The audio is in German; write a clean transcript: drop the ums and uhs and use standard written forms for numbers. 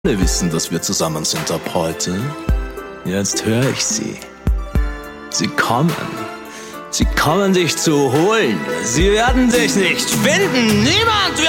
Alle wissen, dass wir zusammen sind ab heute. Jetzt höre ich sie. Sie kommen. Sie kommen dich zu holen. Sie werden dich nicht finden. Niemand wird